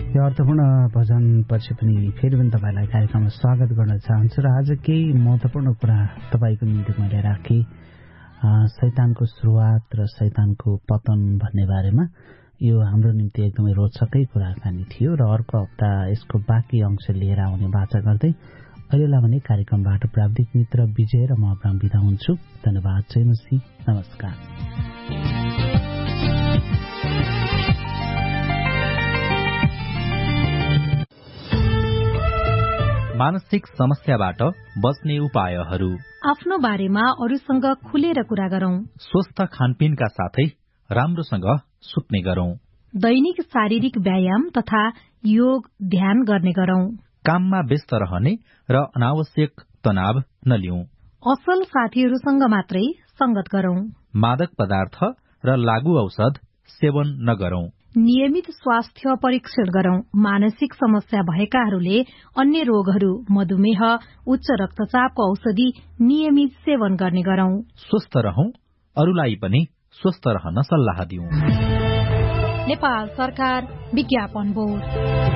यो अर्थपूर्ण भजनपछि पनि फेरि पनि तपाईँलाई कार्यक्रममा स्वागत गर्न चाहन्छु र आज केही महत्त्वपूर्ण कुरा तपाईँको निम्ति मैले राखेँ। शैतानको सुरुवात र शैतानको पतन भन्ने बारेमा यो हाम्रो निम्ति एकदमै रोचकै कुराकानी थियो र अर्को हप्ता यसको बाँकी अंश लिएर आउने बाचा गर्दै अहिलेलाई भने कार्यक्रमबाट प्राविधिक मित्र विजय र म अब्राम बिदा हुन्छु। धन्यवाद। जय मसीह। नमस्कार। मानसिक समस्याबाट बच्ने उपायहरू। आफ्नो बारेमा अरूसँग खुलेर कुरा गरौं। स्वस्थ खानपिनका साथै राम्रोसँग सुत्ने गरौं। दैनिक शारीरिक व्यायाम तथा योग ध्यान गर्ने गरौं। काममा व्यस्त रहने र अनावश्यक तनाव नलिउँ। असल साथीहरूसँग मात्रै संगत गरौं। मादक पदार्थ र लागू औषध सेवन नगरौं। नियमित स्वास्थ्य परीक्षण गरौं। मानसिक समस्या भएकाहरूले अन्य रोगहरू, मधुमेह, उच्च रक्तचापको औषधि नियमित सेवन गर्ने गरौं। स्वस्थ रहौं, अरूलाई पनि स्वस्थ रहन सल्लाह दिउँ। नेपाल सरकार विज्ञापन बोर्ड।